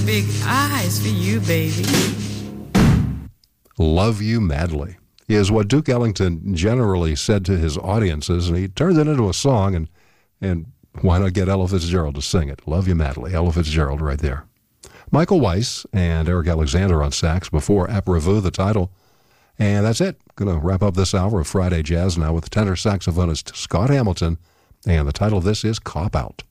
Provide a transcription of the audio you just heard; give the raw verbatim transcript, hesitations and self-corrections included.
big eyes for you, baby. Love You Madly is what Duke Ellington generally said to his audiences, and he turned it into a song, and and why not get Ella Fitzgerald to sing it? Love You Madly, Ella Fitzgerald right there. Michael Weiss and Eric Alexander on sax before Aprevou, the title. And that's it. Going to wrap up this hour of Friday Jazz now with tenor saxophonist Scott Hamilton, and the title of this is Cop Out.